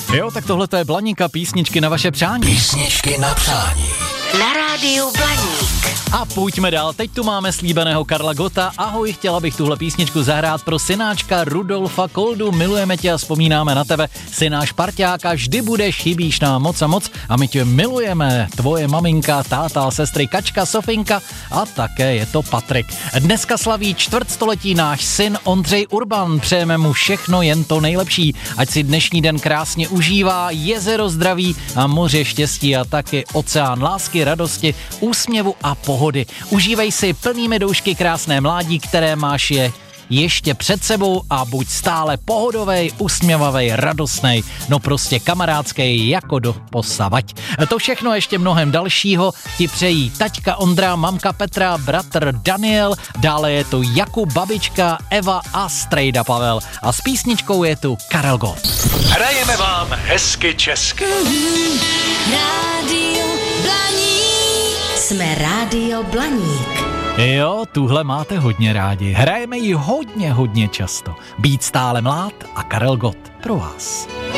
Jo, tak tohle to je Blaníka, písničky na vaše přání. Písničky na přání. Na rádiu Blaník. A pojďme dál, teď tu máme slíbeného Karla Gotta. Ahoj, chtěla bych tuhle písničku zahrát pro synáčka Rudolfa Koldu. Milujeme tě a vzpomínáme na tebe, synáš parťáka, vždy budeš, chybíš nám moc a moc a my tě milujeme. Tvoje maminka, táta, sestry Kačka, Sofinka a také je to Patrik. Dneska slaví čtvrtstoletí náš syn Ondřej Urban. Přejeme mu všechno jen to nejlepší. Ať si dnešní den krásně užívá, jezero zdraví a moře štěstí a taky oceán lásky, radosti, úsměvu a pohody. Užívej si plnými doušky krásné mládí, které máš je ještě před sebou a buď stále pohodovej, usměvavej, radostnej, no prostě kamarádskej jako do posavať. To všechno ještě mnohem dalšího ti přejí taťka Ondra, mamka Petra, bratr Daniel, dále je tu Jakub, babička Eva a strejda Pavel. A s písničkou je tu Karel Gott. Hrajeme vám hezky česky. Rádio Blaník. Jsme Rádio Blaník. Jo, tuhle máte hodně rádi. Hrajeme ji hodně často. Být stále mlád a Karel Gott pro vás.